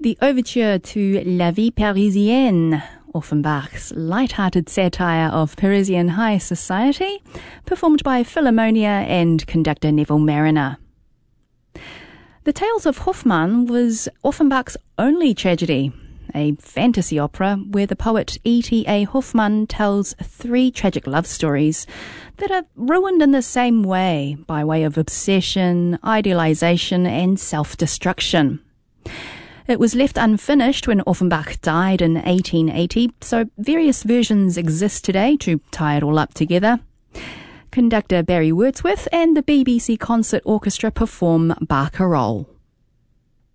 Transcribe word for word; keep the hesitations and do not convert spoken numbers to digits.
The overture to La Vie Parisienne, Offenbach's light-hearted satire of Parisian high society, performed by Philharmonia and conductor Neville Marriner. The Tales of Hoffmann was Offenbach's only tragedy, a fantasy opera where the poet E T A Hoffmann tells three tragic love stories that are ruined in the same way, by way of obsession, idealization, and self-destruction. It was left unfinished when Offenbach died in eighteen eighty, so various versions exist today to tie it all up together. Conductor Barry Wordsworth and the B B C Concert Orchestra perform Barcarolle.